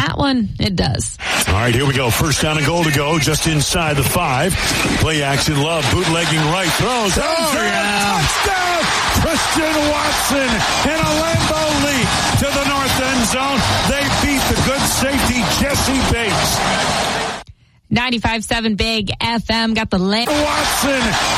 that one, it does. All right, here we go. First down and goal to go, just inside the 5. Play action, Love, bootlegging right, throws. Touchdown! Christian Watson in a Lambeau leap to the north end zone. They beat the good safety, Jesse Bates. 95.7 Big FM got the Watson